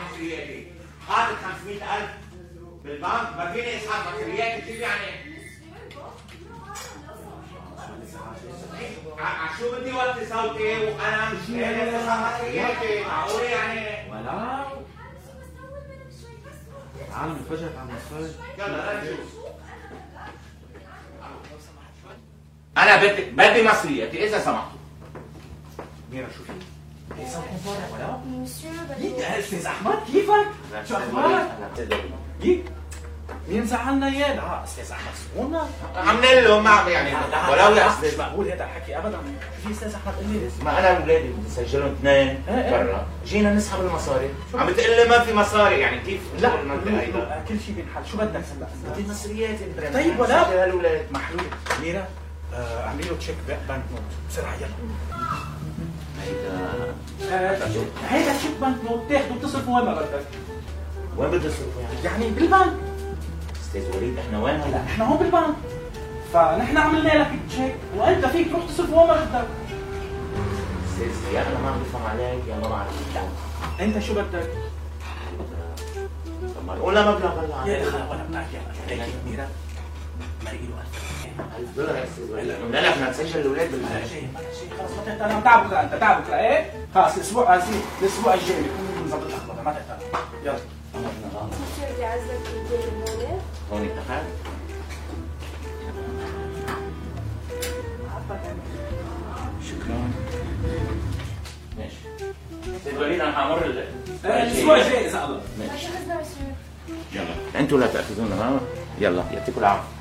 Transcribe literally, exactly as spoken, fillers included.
مصرياتي، حاطط خمسمية ألف بالبنك، ما فيني اسحب مصرياتي، كيف يعني؟ شو بدي وطي صوتي وانا مش قادر اسحب مصرياتي، معقول يعني؟ ولا تعالوا نتفرج على المصاري. يلا نشوف. انا بدي بدي مصرياتي اذا سمحتوا. ميرا شو في؟ هي صوتكم طالع ولا؟ مسيو جيك يا استاذ احمد كيفك؟ شو اخبارك؟ جيك مين زعلنا اياه؟ لا استاذ احمد سمونا عاملين له ما يعني ولو يا مش مقبول هذا الحكي ابدا. في استاذ احمد قال لي ما انا واولادي بدي اسجلهم اثنين برا، جينا نسحب المصاري، عم بتقول لي ما في مصاري، يعني كيف؟ لا كل شيء بينحل. شو بدك هلا؟ بدي مصرياتي. طيب ولا سجل هالولاد محلول. ميرا اعملي له تشيك بانك نوت بسرعه يلا. هيدا هيدا تشيك بانك نوت تاخده بتصرفه وين ما بدك. وين بدي اصرفه يعني؟ يعني بالبنك. استاذ وليد احنا وين هلا؟ احنا هون بالبنك، فنحن عملنا لك تشيك وانت فيك تروح تصرفه وين ما بدك. استاذ يا انا ما عم بفهم عليك يا ما بعرف. انت شو بدك؟ طب ما قول مبلغ هلا. يا اخي ولا بنحكي على هيك ميرا مرقي له ألف دولار يا استاذ وليد. قلنا لك بدنا نسجل الاولاد بالبنك. لا شيء ولا شيء خلص ما تهتم. انا تعب بكره انت تعب بكره ايه؟ خلص الاسبوع الاسبوع الجاي بكون نظبط الاخبار ما تهتم. يلا مسيو بدي اعزك بالدنيا هون. هون اتفقنا؟ شكرا. ماشي. استاذ وليد انا حامر الاسبوع الجاي اذا الله. ماشي. عشان اسمع مسيو. يلا انتوا لا تاخذونا ها؟ يلا يعطيكم العافيه.